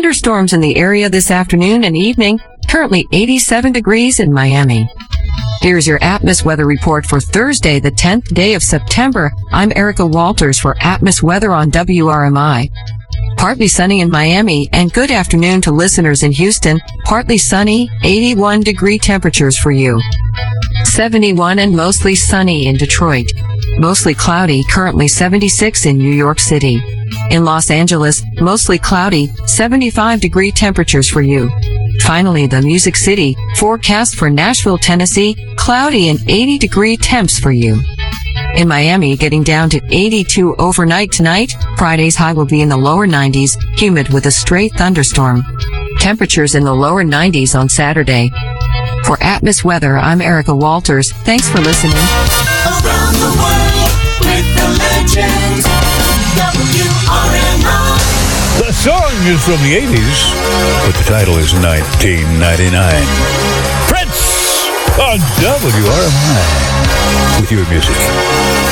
Thunderstorms in the area this afternoon and evening. Currently 87 degrees in Miami. Here's your Atmos weather report for Thursday, the 10th day of September. I'm Erica Walters for Atmos weather on WRMI. Partly sunny in Miami, and good afternoon to listeners in Houston. Partly sunny, 81 degree temperatures for you. 71 and mostly sunny in Detroit. Mostly cloudy, currently 76 in New York City. In Los Angeles, mostly cloudy, 75 degree temperatures for you. Finally, the Music City, forecast for Nashville, Tennessee, cloudy and 80 degree temps for you. In Miami, getting down to 82 overnight tonight. Friday's high will be in the lower 90s, humid with a stray thunderstorm. Temperatures in the lower 90s on Saturday. For Atmos Weather, I'm Erica Walters. Thanks for listening. Around the world with the legends. WRMI. The song is from the 80s, but the title is 1999. Prince on WRMI with your music.